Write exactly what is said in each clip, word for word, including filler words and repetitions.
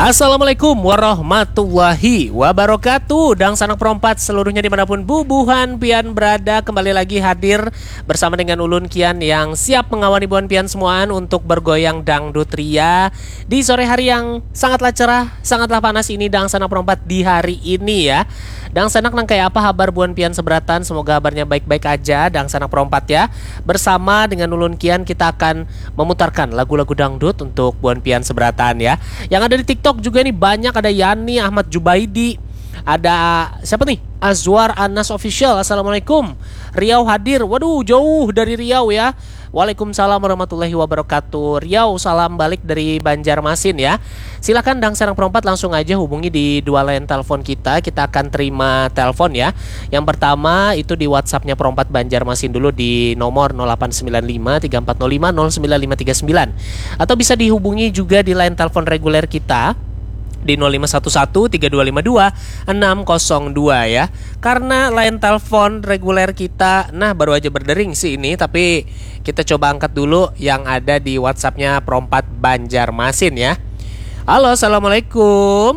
Assalamualaikum warahmatullahi wabarakatuh. Dang sanak perompat seluruhnya dimanapun bubuhan pian berada, kembali lagi hadir bersama dengan Ulun Kian yang siap mengawani buan pian semuaan untuk bergoyang dangdut ria di sore hari yang sangatlah cerah, sangatlah panas ini. Dang sanak perompat di hari ini ya. Dang sanak nang kayak apa kabar buan pian seberatan, semoga kabarnya baik-baik aja. Dang sanak perompat ya. Bersama dengan Ulun Kian kita akan memutarkan lagu-lagu dangdut untuk buan pian seberatan ya. Yang ada di TikTok juga nih banyak, ada Yani Ahmad Jubaidi, ada siapa nih? Azwar Anas Official. Assalamualaikum. Riau hadir. Waduh, jauh dari Riau ya. Waalaikumsalam warahmatullahi wabarakatuh. Riau, salam balik dari Banjarmasin ya. Silakan Dang Sarang Perompat langsung aja hubungi di dua line telepon kita. Kita akan terima telepon ya. Yang pertama itu di WhatsAppnya Perompat Banjarmasin dulu di nomor nol delapan sembilan lima tiga empat nol lima nol sembilan lima tiga sembilan. Atau bisa dihubungi juga di line telepon reguler kita di nol lima satu satu tiga dua lima dua enam nol dua ya. Karena line telepon reguler kita nah baru aja berdering sih ini, tapi kita coba angkat dulu yang ada di WhatsAppnya Perompat Banjarmasin ya. Halo, assalamualaikum.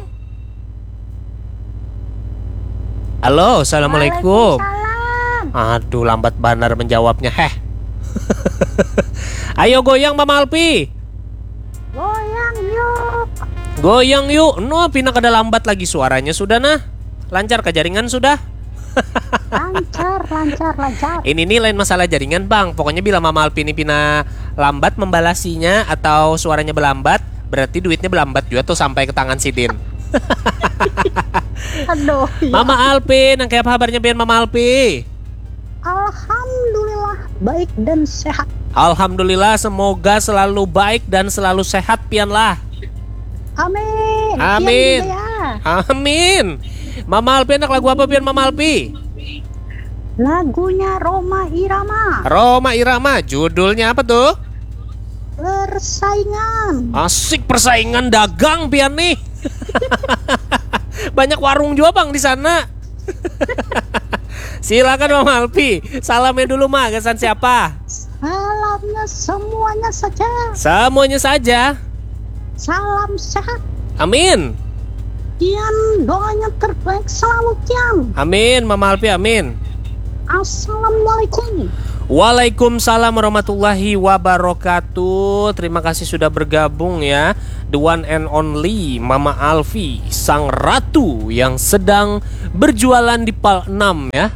Halo, assalamualaikum. Aduh, lambat benar menjawabnya. Heh. Ayo goyang Mama Alpi. Goyang yuk. Goyang yuk. No, pindah kada lambat lagi suaranya sudah nah. Lancar ke jaringan sudah? Lancar, lancar, lancar. Ini nih lain masalah jaringan bang. Pokoknya bila Mama Alpi ini pindah lambat membalasinya atau suaranya berlambat, berarti duitnya berlambat juga tuh sampai ke tangan Sidin. Aduh. Ya. Mama Alpi, nang kayak apa kabarnya pian Mama Alpi? Alhamdulillah baik dan sehat. Alhamdulillah, semoga selalu baik dan selalu sehat pian lah. Amin. Amin. Ya. Amin. Mama Alpi enak lagu apa pian Mama Alpi? Lagunya Roma Irama. Roma Irama, judulnya apa tuh? Persaingan. Asik, persaingan dagang pian nih. Banyak warung juga bang di sana. Silakan Mama Alpi, salamnya dulu mah, kesan siapa? Salamnya semuanya saja. Semuanya saja. Salam sehat. Amin. Kian doanya terbaik selalu Kian. Amin Mama Alpi, amin. Assalamualaikum. Waalaikumsalam warahmatullahi wabarakatuh. Terima kasih sudah bergabung ya. The one and only Mama Alfi, sang ratu yang sedang berjualan di Pal enam ya.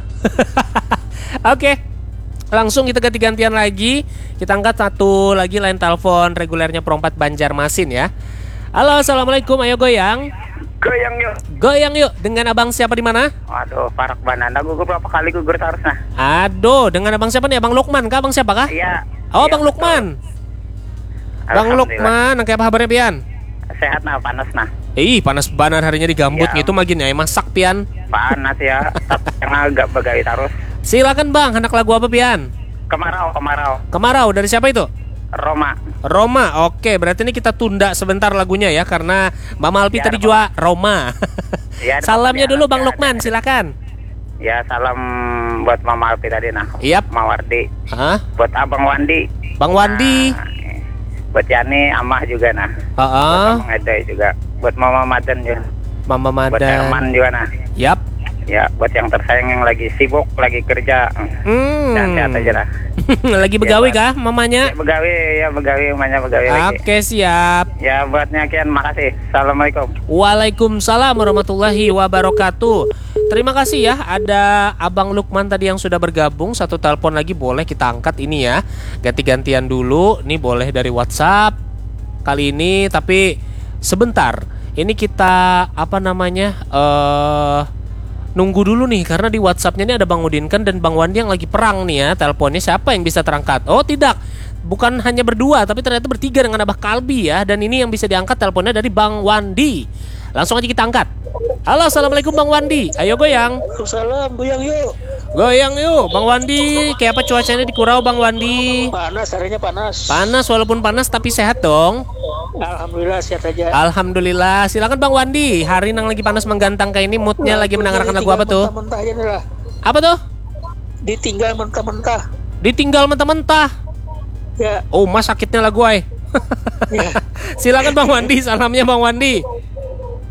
Oke, langsung kita ganti-gantian lagi. Kita angkat satu lagi line telepon regulernya Perompat Banjarmasin ya. Halo, assalamualaikum. Ayo goyang. Goyang yuk. Goyang yuk. Dengan abang siapa di mana? Waduh, Parak Banana gugur berapa kali gugur harusnya. Aduh, dengan abang siapa nih? Abang Lukman kah? Abang siapa kah? Iya. Oh, iya, Bang Lukman. Bang Lukman, nang kayak apa kabarnya pian? Sehat nah, panas nah. Ih, panas banar harinya di gambut Ya. gitu magin ya, masak pian. Panas ya, tapi yang agak begawi terus. Silakan Bang, anak lagu apa pian? Kemarau, kemarau. Kemarau, dari siapa itu? Roma. Roma. Oke, berarti ini kita tunda sebentar lagunya ya, karena Mama Alpi Ya, tadi Roma. juga Roma. Ya, Salamnya ya, dulu ya, Bang ya, Lukman, ya. silakan. Ya, salam buat Mama Alpi tadi nah. Yap. Mawardi. Hah? Buat Abang Wandi. Bang Wandi. Nah, buat Yani, Amah juga nah. Buat Heeh. Abang Edai juga. Buat Mama Maden juga. Mama Buat Madan. Herman juga nah. Yap. Ya, buat yang tersayang yang lagi sibuk, lagi kerja. Hmm. Dan sehat aja lah. Lagi begawi Bang. kah mamanya? Ya, begawi, ya begawi, umumnya begawi lagi. Oke, siap. Ya, buatnya Kian, makasih. Assalamualaikum. Waalaikumsalam warahmatullahi wabarakatuh. Terima kasih ya, ada Abang Lukman tadi yang sudah bergabung. Satu telepon lagi boleh kita angkat ini ya. Ganti-gantian dulu. Nih boleh dari WhatsApp kali ini, tapi sebentar. Ini kita apa namanya? Eh nunggu dulu nih, karena di WhatsAppnya ini ada Bang Udinkan dan Bang Wandi yang lagi perang nih ya. Teleponnya siapa yang bisa terangkat? Oh tidak, bukan hanya berdua, tapi ternyata bertiga dengan Abah Kalbi ya. Dan ini yang bisa diangkat teleponnya dari Bang Wandi. Langsung aja kita angkat. Halo, assalamualaikum Bang Wandi. Ayo goyang. Salam, goyang yuk. Goyang yuk Bang Wandi. Kayak apa cuacanya di Kurau Bang Wandi? Panas, harinya panas. Panas, walaupun panas tapi sehat dong. Alhamdulillah sehat aja. Alhamdulillah. Silakan Bang Wandi. Hari nang lagi panas menggantang kayak ini, moodnya lagi mendengarkan lagu apa tuh? Mentah-mentah aja nih lah. Apa tuh? Ditinggal mentah-mentah. Ditinggal mentah-mentah. Ya. Oh, mas sakitnya lagu ay. Ya. Silakan Bang Wandi, salamnya Bang Wandi.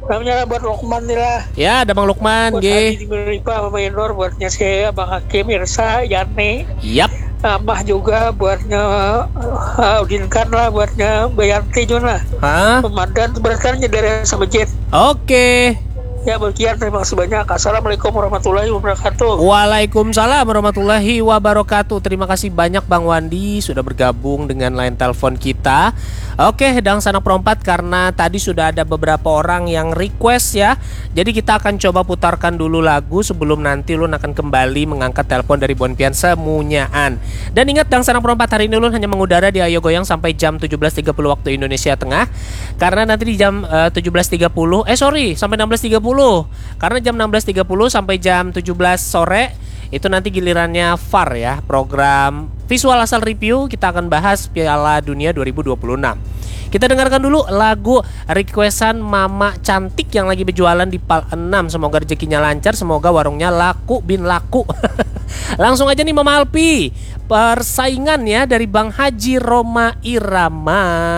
Namanya buat Lokman nih lah. Ya, ada Bang Lukman, Buat G. Adi Dimeripa, Mama Yenor, buatnya saya, Bang Hakim, Irsa, Yani, Yap. Amah juga, buatnya uh, Udinkan lah, buatnya Bayanti juga lah. Hah? Pemandan berarti dari sama Jet. Oke. Ya, berkian terima kasih banyak. Assalamualaikum warahmatullahi wabarakatuh. Waalaikumsalam warahmatullahi wabarakatuh. Terima kasih banyak Bang Wandi sudah bergabung dengan line telepon kita. Oke, Dang Sanak Perempat, karena tadi sudah ada beberapa orang yang request ya. Jadi kita akan coba putarkan dulu lagu sebelum nanti Ulun akan kembali mengangkat telepon dari Bonpian Semunyaan. Dan ingat, Dang Sanak Perempat hari ini Ulun hanya mengudara di Ayo Goyang sampai jam tujuh belas tiga puluh waktu Indonesia Tengah. Karena nanti di jam uh, tujuh belas tiga puluh, eh sorry, sampai enam belas tiga puluh. Karena jam enam belas tiga puluh sampai jam tujuh belas sore itu nanti gilirannya V A R ya, program visual asal review. Kita akan bahas Piala Dunia dua ribu dua puluh enam. Kita dengarkan dulu lagu requestan Mama Cantik yang lagi berjualan di Pal enam. Semoga rezekinya lancar, semoga warungnya laku bin laku. Langsung aja nih Mama Alpi, persaingan ya dari Bang Haji Roma Irama.